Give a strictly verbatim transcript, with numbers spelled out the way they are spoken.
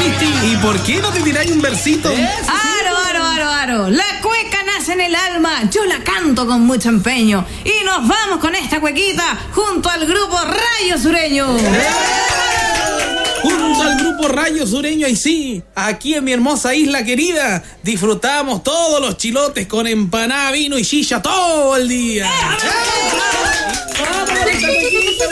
¿Y por qué no te tiráis un versito? Aro, aro, aro, aro. La cueca nace en el alma. Yo la canto con mucho empeño. Y nos vamos con esta cuequita junto al grupo Rayo Sureño. Junto al grupo Rayo Sureño, y sí, aquí en mi hermosa isla querida, disfrutamos todos los chilotes con empanada, vino y chicha todo el día.